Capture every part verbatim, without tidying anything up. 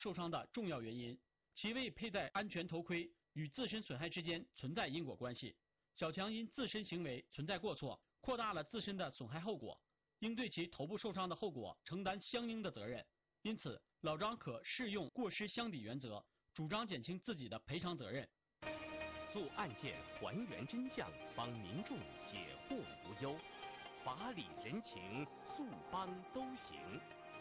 受伤的重要原因，其未佩戴安全头盔与自身损害之间存在因果关系。小强因自身行为存在过错，扩大了自身的损害后果，应对其头部受伤的后果承担相应的责任。因此，老张可适用过失相抵原则，主张减轻自己的赔偿责任。 诉案件还原真相，帮民众解惑无忧，法理人情，诉帮都行。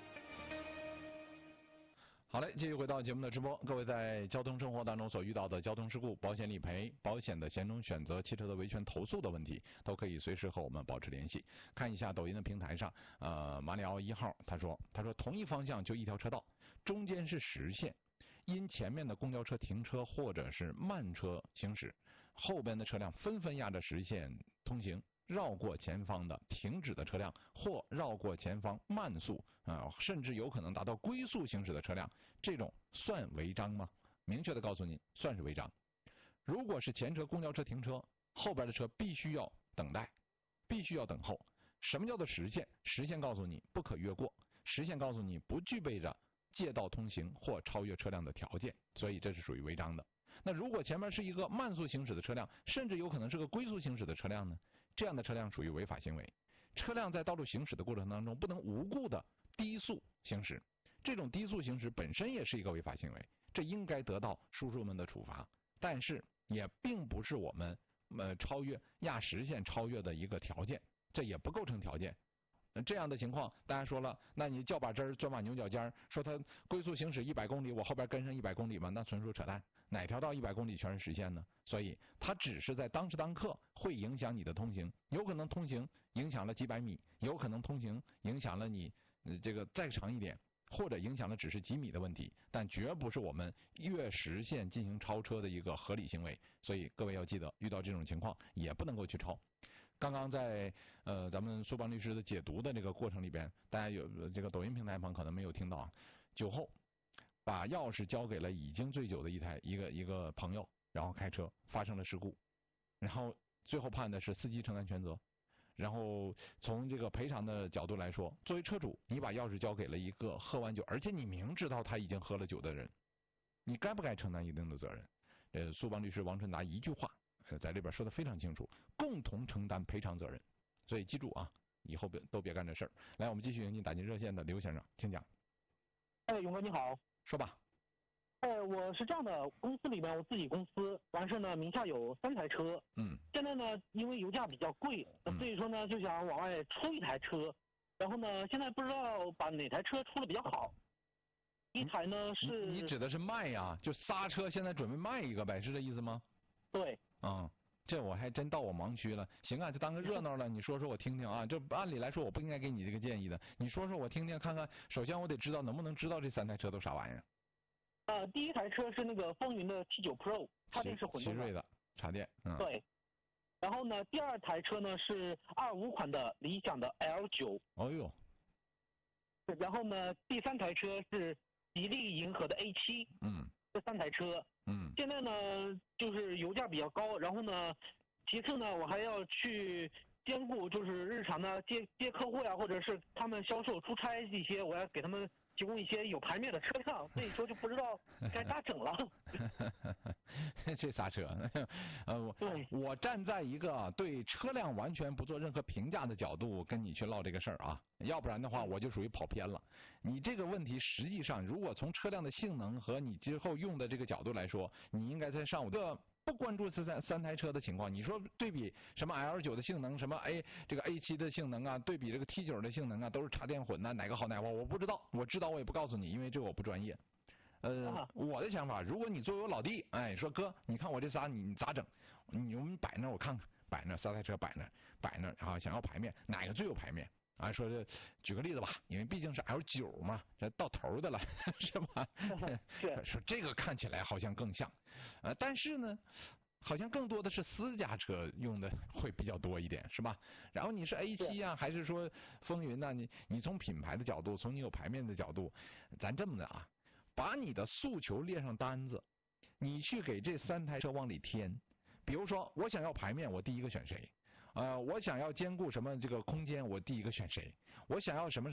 好嘞，继续回到节目的直播。各位在交通生活当中所遇到的交通事故、保险理赔、保险的险种选择、汽车的维权投诉的问题，都可以随时和我们保持联系。看一下抖音的平台上，呃，马里奥一号他说，他说同一方向就一条车道，中间是实线，因前面的公交车停车或者是慢车行驶，后边的车辆纷纷压着实线通行，绕过前方的停止的车辆，或绕过前方慢速啊、呃，甚至有可能达到龟速行驶的车辆，这种算违章吗？明确的告诉你，算是违章。如果是前车公交车停车，后边的车必须要等待，必须要等候。什么叫做实线？实线告诉你不可越过，实线告诉你不具备着借道通行或超越车辆的条件，所以这是属于违章的。那如果前面是一个慢速行驶的车辆，甚至有可能是个龟速行驶的车辆呢？这样的车辆属于违法行为。车辆在道路行驶的过程当中，不能无故的低速行驶，这种低速行驶本身也是一个违法行为，这应该得到叔叔们的处罚，但是也并不是我们呃超越压实线超越的一个条件，这也不构成条件。这样的情况，大家说了，那你较把真儿钻把牛角尖，说他龟速行驶一百公里，我后边跟上一百公里吗？那纯属扯淡。哪条道一百公里全是实线呢？所以它只是在当时当刻会影响你的通行，有可能通行影响了几百米，有可能通行影响了你、呃、这个再长一点，或者影响了只是几米的问题，但绝不是我们越实线进行超车的一个合理行为。所以各位要记得，遇到这种情况也不能够去超。刚刚在呃咱们苏邦律师的解读的这个过程里边，大家有这个抖音平台旁可能没有听到啊，酒后把钥匙交给了已经醉酒的一台一个一个朋友，然后开车发生了事故，然后最后判的是司机承担全责。然后从这个赔偿的角度来说，作为车主，你把钥匙交给了一个喝完酒，而且你明知道他已经喝了酒的人，你该不该承担一定的责任？呃，苏邦律师王春达一句话呃在这边说的非常清楚，共同承担赔偿责任。所以记住啊，以后别都别干这事儿。来，我们继续迎进打进热线的刘先生，请讲。 哎，勇哥你好。 说吧。 哎，我是这样的，公司里面我自己公司完事呢，名下有三台车。 嗯。 现在呢，因为油价比较贵， 嗯、 所以说呢，就想往外出一台车。然后呢，现在不知道把哪台车出的比较好。一台呢是你。你指的是卖呀？就刹车，现在准备卖一个呗，是这意思吗？ 对。 嗯。这我还真到我盲区了。行啊，就当个热闹了。你说说我听听啊。这按理来说我不应该给你这个建议的。你说说我听听看看。首先我得知道能不能知道这三台车都啥玩意儿。 呃，第一台车是那个风云的 T 九 Pro， 插电式混动的。 奇瑞的插电。嗯。 对。然后呢，第二台车呢是二五款的理想的 L 九。 哦呦。 然后呢，第三台车是吉利银河的 A 七。 嗯。 这三台车。 嗯。 现在呢，就是油价比较高，然后呢，其次呢，我还要去兼顾就是日常的接接客户呀，或者是他们销售出差这些，我要给他们提供一些有牌面的车辆，所以说就不知道该咋整了。 这刹车，呃，我我站在一个对车辆完全不做任何评价的角度跟你去唠这个事儿啊，要不然的话我就属于跑偏了。你这个问题实际上，如果从车辆的性能和你之后用的这个角度来说，你应该在上午的。不关注这三三台车的情况，你说对比什么 L 九的性能，什么 A 这个 A 七的性能啊，对比这个 T 九的性能啊，都是插电混的，哪个好哪个坏我不知道，我知道我也不告诉你，因为这我不专业。呃，啊、我的想法，如果你作为我老弟，哎，说哥，你看我这仨你你咋整？你我们摆那我看看，摆那三台车摆那摆那啊，想要排面，哪个最有排面？啊，说这举个例子吧，因为毕竟是 L 九嘛，这到头的了，是吧？ 是。 说这个看起来好像更像，呃，但是呢，好像更多的是私家车用的会比较多一点，是吧？然后你是 A 七 啊，还是说风云呢？你你从品牌的角度，从你有排面的角度，咱这么的啊，把你的诉求列上单子，你去给这三台车往里添。比如说，我想要排面，我第一个选谁？呃，我想要兼顾什么这个空间，我第一个选谁？我想要什么？